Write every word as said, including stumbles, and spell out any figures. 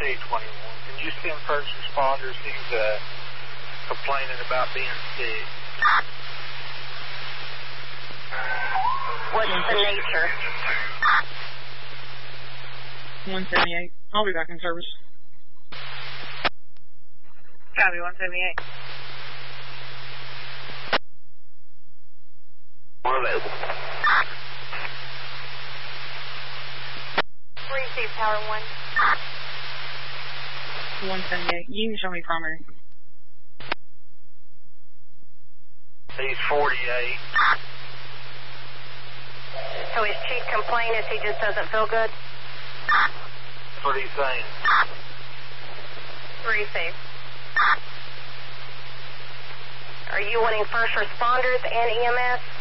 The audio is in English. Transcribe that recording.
A twenty-one. Can you send first responders? He's uh, complaining about being sick. What's the nature? one seventy-eight. I'll be back in service. Copy, one seventy-eight. One available. Receive Tower one. one seventy-eight. You can show me primary. He's forty-eight. So his chief complaint is he just doesn't feel good? That's what he's saying. Receive. Are you wanting first responders and E M S?